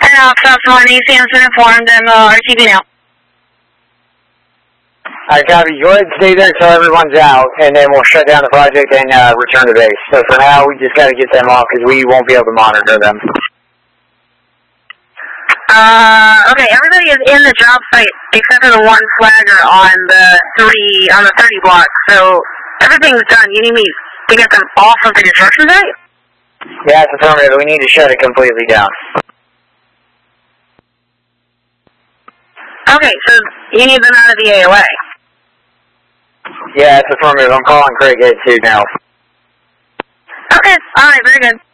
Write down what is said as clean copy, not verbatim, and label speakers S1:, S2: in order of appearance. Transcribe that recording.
S1: South 1, ACM's been informed, and RTB now.
S2: Alright, copy. Go ahead and stay there until everyone's out, and then we'll shut down the project and return to base. So for now, we just got to get them off because we won't be able to monitor them.
S1: Okay, everybody is in the job site except for the one flagger on the 30 block. So everything's done. You need me to get them off of the construction site?
S2: Yeah, it's affirmative. We need to shut it completely down.
S1: Okay, so you need them out of the AOA.
S2: Yeah, it's affirmative. I'm calling Craig Head too now.
S1: Okay, alright, very good.